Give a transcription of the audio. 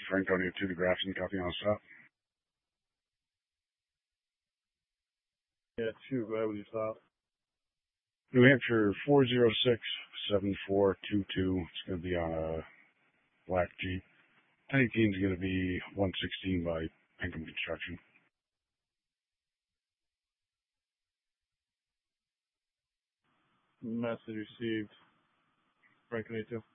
Franconia 2 to Grafton, copy on stop. Yeah, 2, go ahead with your stop. New Hampshire 406-7422. It's going to be on a black Jeep. 1018 is going to be 116 by Pinkham Construction. Message received. Franconia 2.